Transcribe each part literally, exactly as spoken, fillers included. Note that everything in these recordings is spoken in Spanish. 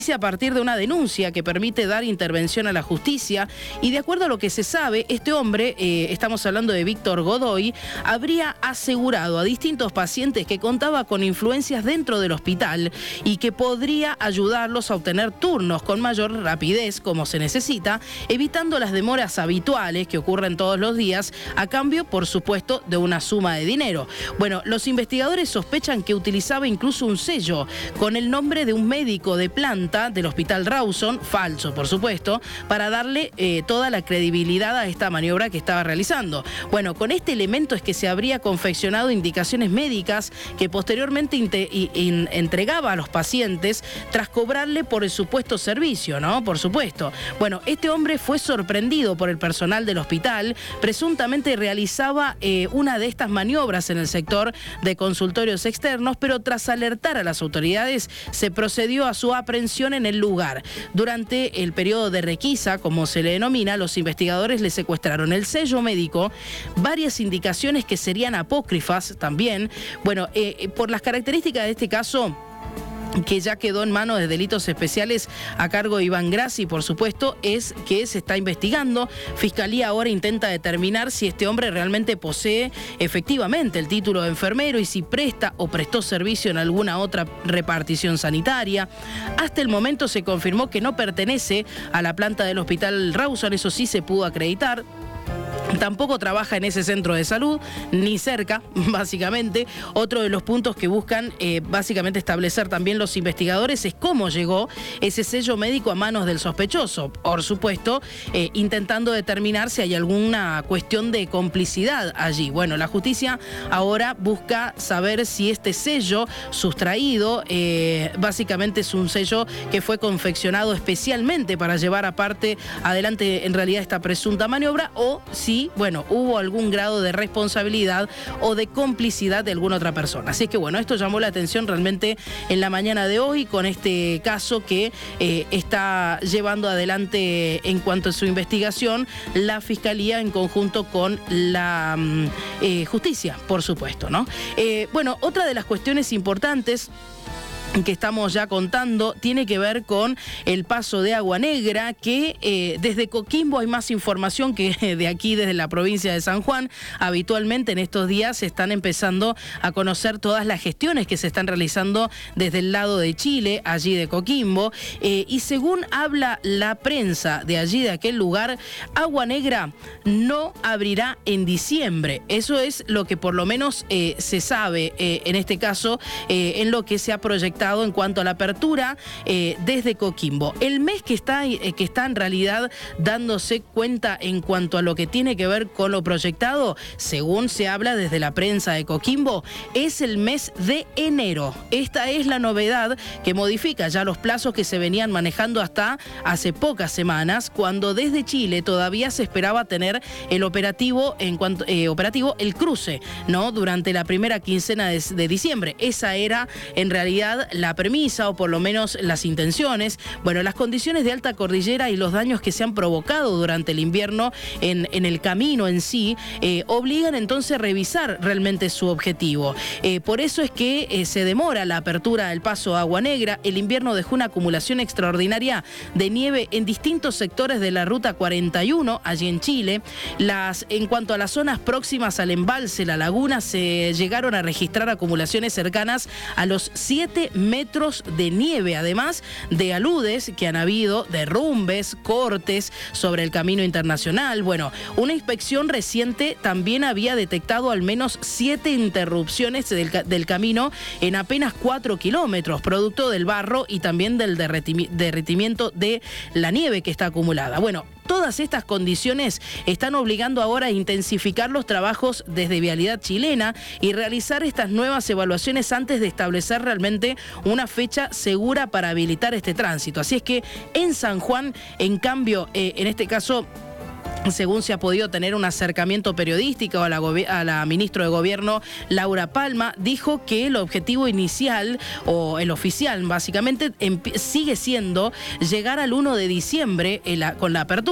a partir de una denuncia que permite dar intervención a la justicia y de acuerdo a lo que se sabe, este hombre, eh, estamos hablando de Víctor Godoy, habría asegurado a distintos pacientes que contaba con influencias dentro del hospital y que podría ayudarlos a obtener turnos con mayor rapidez como se necesita, evitando las demoras habituales que ocurren todos los días a cambio, por supuesto, de una suma de dinero. Bueno, los investigadores sospechan que utilizaba incluso un sello con el nombre de un médico de planta del Hospital Rawson, falso por supuesto, para darle eh, toda la credibilidad a esta maniobra que estaba realizando. Bueno, con este elemento es que se habría confeccionado indicaciones médicas que posteriormente in entregaba a los pacientes tras cobrarle por el supuesto servicio, ¿no? Por supuesto. Bueno, este hombre fue sorprendido por el personal del hospital, presuntamente realizaba eh, una de estas maniobras en el sector de consultorios externos, pero tras alertar a las autoridades se procedió a su aprehensión en el lugar. Durante el periodo de requisa, como se le denomina, los investigadores le secuestraron el sello médico, varias indicaciones que serían apócrifas también. Bueno, eh, por las características de este caso, que ya quedó en manos de delitos especiales a cargo de Iván Grassi, por supuesto, es que se está investigando. Fiscalía ahora intenta determinar si este hombre realmente posee efectivamente el título de enfermero y si presta o prestó servicio en alguna otra repartición sanitaria. Hasta el momento se confirmó que no pertenece a la planta del Hospital Rawson, eso sí se pudo acreditar. Tampoco trabaja en ese centro de salud, ni cerca, básicamente. Otro de los puntos que buscan eh, básicamente establecer también los investigadores es cómo llegó ese sello médico a manos del sospechoso. Por supuesto, eh, intentando determinar si hay alguna cuestión de complicidad allí. Bueno, la justicia ahora busca saber si este sello sustraído, eh, básicamente es un sello que fue confeccionado especialmente para llevar aparte adelante en realidad esta presunta maniobra, o si bueno, hubo algún grado de responsabilidad o de complicidad de alguna otra persona. Así que bueno, esto llamó la atención realmente en la mañana de hoy con este caso que eh, está llevando adelante en cuanto a su investigación la Fiscalía en conjunto con la eh, justicia, por supuesto, ¿no? Eh, bueno, otra de las cuestiones importantes que estamos ya contando tiene que ver con el paso de Agua Negra, que eh, desde Coquimbo hay más información que de aquí, desde la provincia de San Juan. Habitualmente en estos días se están empezando a conocer todas las gestiones que se están realizando desde el lado de Chile, allí de Coquimbo, eh, y según habla la prensa de allí, de aquel lugar, Agua Negra no abrirá en diciembre. Eso es lo que por lo menos eh, se sabe eh, en este caso, eh, en lo que se ha proyectado en cuanto a la apertura eh, desde Coquimbo. El mes que está, eh, que está en realidad dándose cuenta en cuanto a lo que tiene que ver con lo proyectado, según se habla desde la prensa de Coquimbo, es el mes de enero. Esta es la novedad que modifica ya los plazos que se venían manejando hasta hace pocas semanas, cuando desde Chile todavía se esperaba tener el operativo, en cuanto, eh, operativo el cruce, ¿no? Durante la primera quincena de, de diciembre. Esa era en realidad la premisa, o por lo menos las intenciones. Bueno, las condiciones de alta cordillera y los daños que se han provocado durante el invierno en, en el camino en sí, eh, obligan entonces a revisar realmente su objetivo. Eh, por eso es que eh, se demora la apertura del paso a Agua Negra. El invierno dejó una acumulación extraordinaria de nieve en distintos sectores de la Ruta cuarenta y uno, allí en Chile. Las, en cuanto a las zonas próximas al embalse, la laguna, se llegaron a registrar acumulaciones cercanas a los siete metros de nieve, además de aludes que han habido derrumbes, cortes sobre el camino internacional. Bueno, una inspección reciente también había detectado al menos siete interrupciones del, del camino en apenas cuatro kilómetros, producto del barro y también del derretimi- derretimiento de la nieve que está acumulada. Bueno, todas estas condiciones están obligando ahora a intensificar los trabajos desde Vialidad Chilena y realizar estas nuevas evaluaciones antes de establecer realmente una fecha segura para habilitar este tránsito. Así es que en San Juan, en cambio, eh, en este caso, según se ha podido tener un acercamiento periodístico a la, a la ministra de Gobierno, Laura Palma, dijo que el objetivo inicial, o el oficial básicamente, sigue siendo llegar al uno de diciembre la, con la apertura.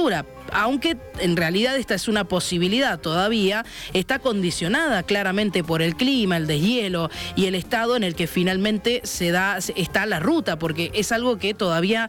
aunque en realidad esta es una posibilidad todavía, está condicionada claramente por el clima, el deshielo y el estado en el que finalmente se da, está la ruta, porque es algo que todavía